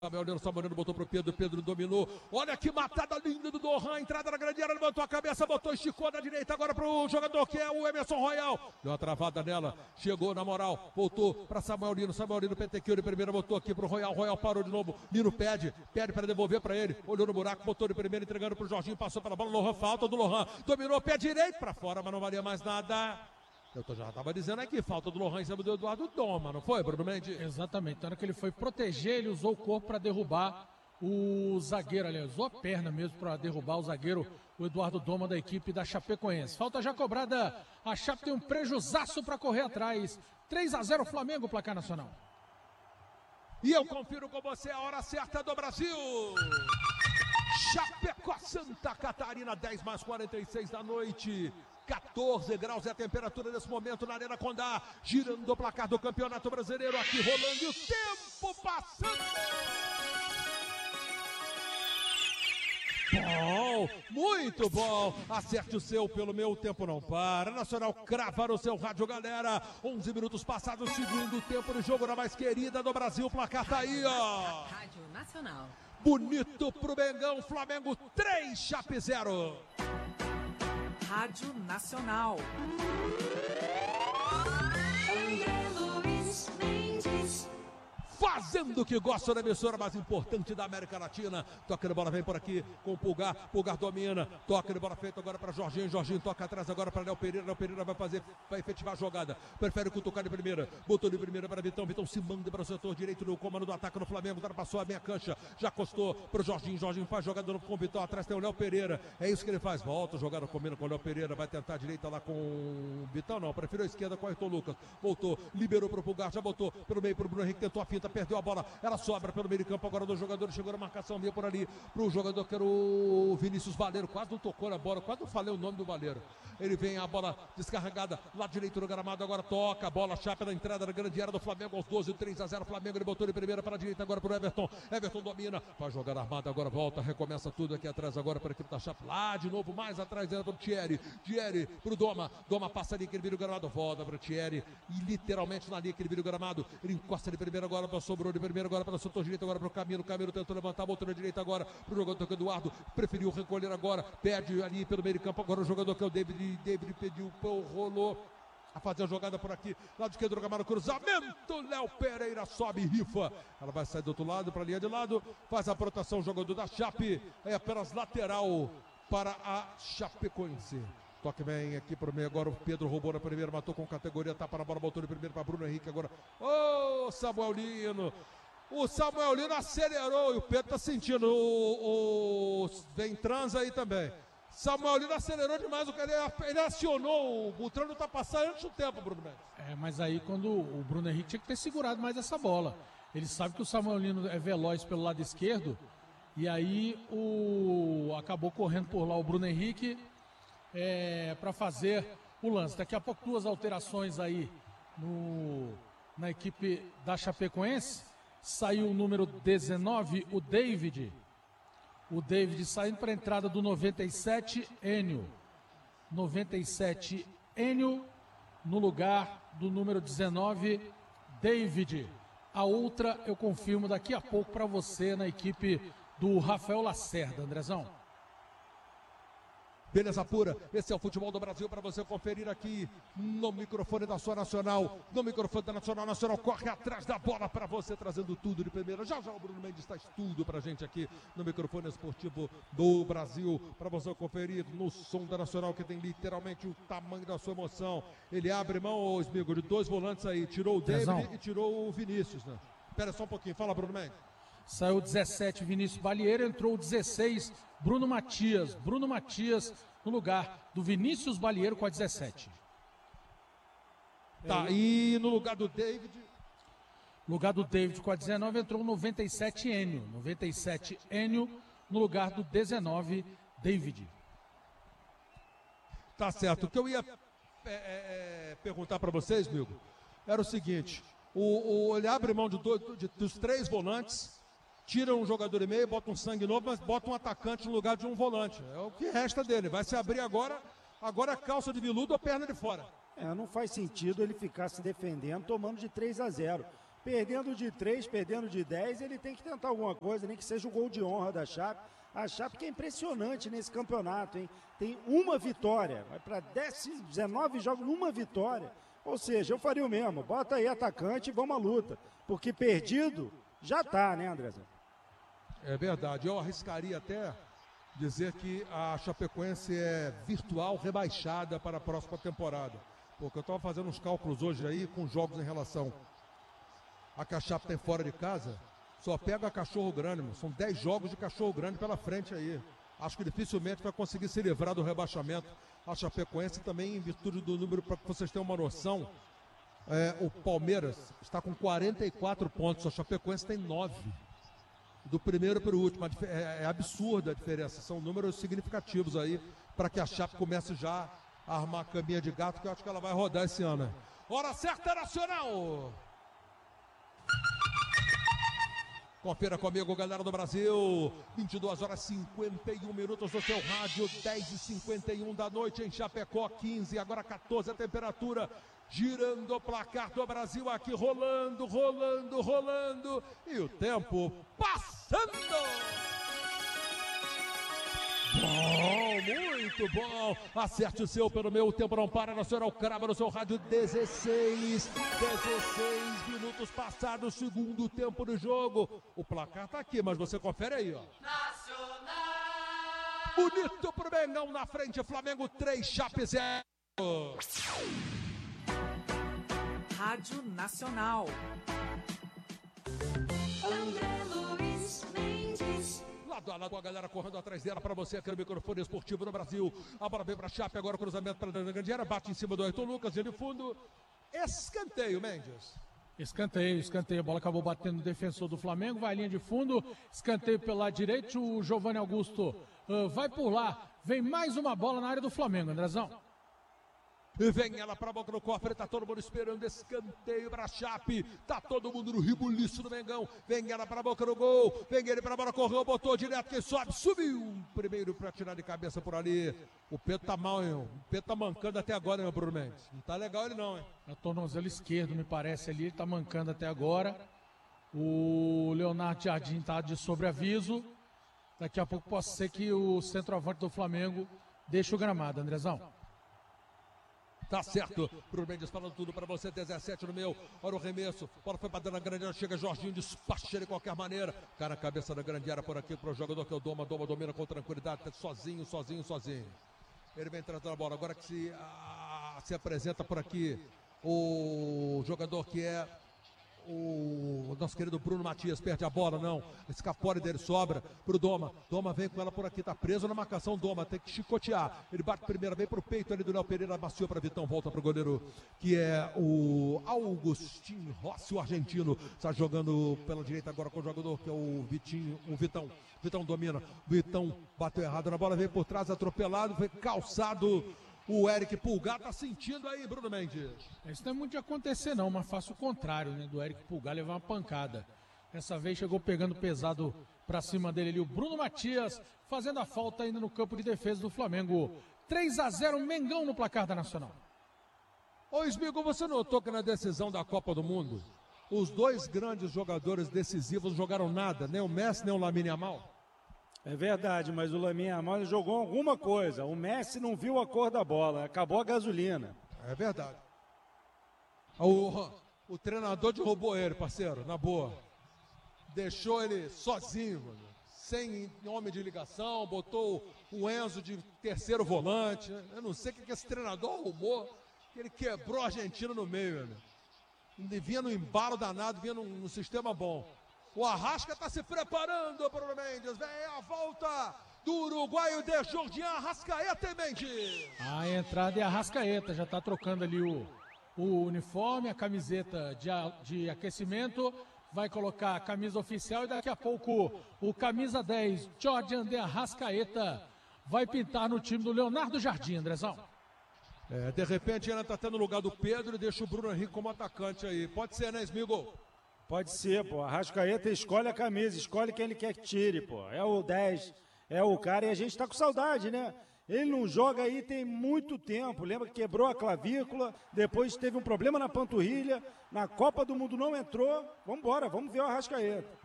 Samuel botou pro Pedro, Pedro dominou. Olha que matada linda do Dohan, entrada na grande área, levantou a cabeça, botou, esticou na direita agora pro jogador que é o Emerson Royal. Deu uma travada nela, chegou na moral, voltou pra Samuel Lino, petequeu de primeira, botou aqui pro Royal, Royal parou de novo, Lino pede para devolver pra ele, olhou no buraco, botou de primeira, entregando pro Jorginho, passou pela bola, Lohan, falta do Lohan, dominou, pé direito pra fora, mas não valia mais nada. Já estava dizendo aqui, falta do Lohan em cima do Eduardo Doma, não foi, Bruno Mendes? Exatamente, na hora que ele foi proteger, ele usou o corpo para derrubar o zagueiro, aliás, usou a perna mesmo para derrubar o zagueiro, o Eduardo Doma da equipe da Chapecoense. Falta já cobrada, a Chape tem um prejuzaço para correr atrás, 3-0 Flamengo, placar nacional. E eu confiro com você a hora certa do Brasil. Chapecó, Santa Catarina, 10:46 da noite. 14 graus é a temperatura nesse momento na Arena Condá, girando o placar do Campeonato Brasileiro, aqui rolando e o tempo passando. Bom, muito bom, acerte o seu pelo meu, tempo não para. Nacional crava no seu rádio, galera. 11 minutos passados, segundo tempo de jogo na mais querida do Brasil, o placar tá aí, ó. Rádio Nacional. Bonito pro Mengão, Flamengo 3, Chape 0. Rádio Nacional. Fazendo o que gosta da emissora mais importante da América Latina. Toca de bola, vem por aqui com o Pulgar. Pulgar domina. Toca de bola feito agora para Jorginho. Jorginho toca atrás agora para Léo Pereira. Léo Pereira vai efetivar a jogada. Prefere cutucar de primeira. Botou de primeira para Vitão. Vitão se manda para o setor direito no comando do ataque no Flamengo. Passou a meia cancha. Já costou para o Jorginho. Jorginho faz jogada com o Vitão. Atrás tem o Léo Pereira. É isso que ele faz. Volta, jogada combina com o Léo Pereira. Vai tentar a direita lá com o Vitão. Não, preferiu a esquerda com o Ayrton Lucas. Voltou, liberou para o Pulgar. Já botou pelo meio para o Bruno Henrique. Tentou a finta, perdeu a bola. Ela sobra pelo meio de campo agora do jogador, chegou na marcação minha por ali, pro jogador que era o Vinícius Baleiro, quase não tocou na bola, quase não falei o nome do Baleiro. Ele vem, a bola descarregada, lado direito do gramado, agora toca, a bola chapa na entrada da grande área do Flamengo, aos 12, 3-0 Flamengo, ele botou de primeira para a direita agora pro Everton, Everton domina, vai jogar armada, agora volta, recomeça tudo aqui atrás agora para a equipe da Chape, lá de novo, mais atrás dela pro Thierry pro Doma, Doma passa ali, que ele vira o gramado, volta pro Thierry, e literalmente na linha que ele vira o gramado, ele encosta de primeira agora, sobrou de primeira agora para o setor direito, agora para o Camilo tentou levantar, botou na direita agora para o jogador que é o Eduardo, preferiu recolher agora, perde ali pelo meio de campo, agora o jogador que é o David pediu, rolou a fazer a jogada por aqui, lado esquerdo do gramado, cruzamento, Léo Pereira sobe, rifa, ela vai sair do outro lado, para a linha de lado, faz a proteção, o jogador da Chape, é apenas lateral para a Chapecoense. Toque vem aqui para o meio, agora o Pedro roubou na primeira, matou com categoria, tapa na bola, botou de primeiro para Bruno Henrique, agora, Samuel Lino. O Samuel Lino acelerou e o Pedro tá sentindo. Vem trans aí também. Samuel Lino acelerou demais, ele acionou. O Butrão não tá passando antes do tempo, Bruno Mendes. Mas aí quando o Bruno Henrique tinha que ter segurado mais essa bola. Ele sabe que o Samuel Lino é veloz pelo lado esquerdo. E aí acabou correndo por lá o Bruno Henrique para fazer o lance. Daqui a pouco 2 alterações aí na equipe da Chapecoense. Saiu o número 19, o David. O David saindo para a entrada do 97, Enio. 97, Enio, no lugar do número 19, David. A outra eu confirmo daqui a pouco para você na equipe do Rafael Lacerda, Andrezão. Beleza pura, esse é o futebol do Brasil para você conferir aqui no microfone da sua Nacional, no microfone da Nacional. Nacional corre atrás da bola para você, trazendo tudo de primeira. Já o Bruno Mendes traz tudo para a gente aqui no microfone esportivo do Brasil, para você conferir no som da Nacional, que tem literalmente o tamanho da sua emoção. Ele abre mão, Smigo, de 2 volantes aí, tirou o David e tirou o Vinícius, né? Espera só um pouquinho, fala, Bruno Mendes. Saiu o 17, Vinícius Balieiro, entrou o 16, Bruno Matias no lugar do Vinícius Balieiro com a 17. Tá, e no lugar do David? No lugar do David com a 19 entrou o 97, Enio. 97, Enio no lugar do 19, David. Tá certo, o que eu ia perguntar para vocês, Milgo, era o seguinte, ele abre mão dos 3 volantes, tira um jogador e meio, bota um sangue novo, mas bota um atacante no lugar de um volante. É o que resta dele. Vai se abrir agora calça de veludo ou perna de fora. Não faz sentido ele ficar se defendendo tomando de 3-0. Perdendo de 3, perdendo de 10, ele tem que tentar alguma coisa, nem que seja o gol de honra da Chape. A Chape que é impressionante nesse campeonato, hein? Tem uma vitória, vai para 19 jogos, uma vitória. Ou seja, eu faria o mesmo, bota aí atacante e vamos à luta. Porque perdido já tá, né, Andrezão? É verdade, eu arriscaria até dizer que a Chapecoense é virtual rebaixada para a próxima temporada. Porque eu estava fazendo uns cálculos hoje aí com jogos em relação a que a Chape tem fora de casa. Só pega a Cachorro Grande, meu. São 10 jogos de Cachorro Grande pela frente aí. Acho que dificilmente vai conseguir se livrar do rebaixamento. A Chapecoense também, em virtude do número, para que vocês tenham uma noção, o Palmeiras está com 44 pontos, a Chapecoense tem 9. Do primeiro para o último. É absurda a diferença. São números significativos aí para que a Chape comece já a armar a caminha de gato, que eu acho que ela vai rodar esse ano. Né? Hora certa, Nacional! Confira comigo, galera do Brasil. 22 horas 51 minutos no seu rádio. 10h51 da noite em Chapecó. 15, agora 14 a temperatura. Girando o placar do Brasil aqui, rolando, rolando, rolando. E o tempo passando. Bom, muito bom. Acerte o seu pelo meu, o tempo não para. Nacional crava no seu rádio. 16 minutos passados, segundo tempo do jogo. O placar tá aqui, mas você confere aí, ó. Nacional! Bonito pro Mengão na frente, Flamengo 3, Chape 0. Rádio Nacional. André Luiz Mendes. Lado a lado, a galera correndo atrás dela para você, aquele microfone esportivo no Brasil. A bola vem para Chape, agora o cruzamento para a grande área, bate em cima do Ayrton Lucas, de fundo. Escanteio, Mendes. Escanteio, a bola acabou batendo no defensor do Flamengo, vai à linha de fundo, escanteio pelo lado direito, o Giovanni Augusto vai por lá, vem mais uma bola na área do Flamengo, Andrezão. E vem ela para a boca do cofre, tá todo mundo esperando escanteio para a Chape, tá todo mundo no ribuliço do Mengão, vem ela para a boca do gol, vem ele para a bola, correu, botou direto, quem sobe, subiu, primeiro para tirar de cabeça por ali, o Pedro tá mal, hein, o Pedro tá mancando até agora, hein, Bruno Mendes, não tá legal ele não, hein. É o tornozelo esquerdo, me parece ali, ele tá mancando até agora, o Leonardo Jardim tá de sobreaviso, daqui a pouco pode ser que o centroavante do Flamengo deixe o gramado, Andrezão. Tá certo, Bruno Mendes falando tudo para você, 17 no meu, olha o remesso, bola foi para dentro da grande área, chega Jorginho, despacha ele de qualquer maneira, cara, cabeça da grande área por aqui para o jogador que é o Doma domina com tranquilidade, tá sozinho, ele vem trazendo a bola, agora que se apresenta por aqui o jogador que é o nosso querido Bruno Matias, perde a bola, não, escapole dele, sobra pro Doma vem com ela por aqui, tá preso na marcação, Doma tem que chicotear, ele bate primeiro, vem pro peito ali do Léo Pereira, maciou para Vitão, volta pro goleiro que é o Augustinho Rossi, o argentino, está jogando pela direita agora com o jogador que é o Vitão domina, Vitão bateu errado na bola, veio por trás, atropelado, foi calçado. O Eric Pulgar tá sentindo aí, Bruno Mendes. Isso não é muito de acontecer não, mas faço o contrário, né? Do Eric Pulgar levar uma pancada. Dessa vez chegou pegando pesado pra cima dele ali o Bruno Matias, fazendo a falta ainda no campo de defesa do Flamengo. 3-0, Mengão no placar da Nacional. Ô Smigo, você notou que na decisão da Copa do Mundo, os dois grandes jogadores decisivos não jogaram nada, nem o Messi, nem o Lamine Yamal? É verdade, mas o Lamine Yamal jogou alguma coisa. O Messi não viu a cor da bola, acabou a gasolina. É verdade. O treinador derrubou ele, parceiro, na boa. Deixou ele sozinho, mano, sem homem de ligação, botou o Enzo de terceiro volante. Eu não sei o que esse treinador arrumou, que ele quebrou a Argentina no meio, né? Vinha no embalo danado, vinha num sistema bom. O Arrasca está se preparando, Bruno Mendes. Vem a volta do uruguaio de Jorginho Arrascaeta, Mendes. A entrada é Arrascaeta, já está trocando ali o uniforme, a camiseta de aquecimento. Vai colocar a camisa oficial e daqui a pouco o camisa 10, Jorginho de Arrascaeta, vai pintar no time do Leonardo Jardim, Andrezão. De repente ela está tendo o lugar do Pedro e deixa o Bruno Henrique como atacante aí. Pode ser, né, Smigo? Pode ser, pô. Arrascaeta escolhe a camisa, escolhe quem ele quer que tire, pô. É o 10, é o cara e a gente tá com saudade, né? Ele não joga aí tem muito tempo. Lembra que quebrou a clavícula, depois teve um problema na panturrilha, na Copa do Mundo não entrou. Vamos embora, vamos ver o Arrascaeta.